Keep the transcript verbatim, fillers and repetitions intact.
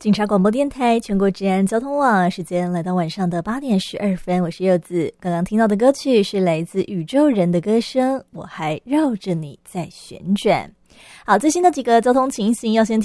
警察广播电台全国治安交通网，时间来到晚上的八点十二分，我是柚子。刚刚听到的歌曲是来自宇宙人的歌声，我还绕着你在旋转。好，最新的几个交通情形要先